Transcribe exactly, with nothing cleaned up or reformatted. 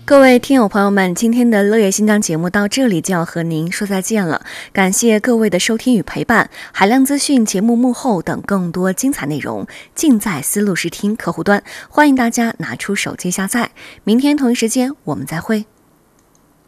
各位听友朋友们，今天的乐业新疆节目到这里就要和您说再见了，感谢各位的收听与陪伴。海量资讯、节目幕后等更多精彩内容尽在思路视听客户端，欢迎大家拿出手机下载。明天同一时间我们再会。